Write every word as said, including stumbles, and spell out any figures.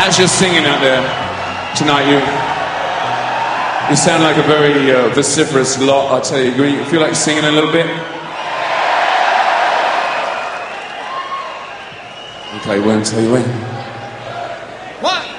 As you're singing out there tonight, you you sound like a very uh, vociferous lot. I tell you, you feel like singing a little bit. Okay, won't tell you when. One.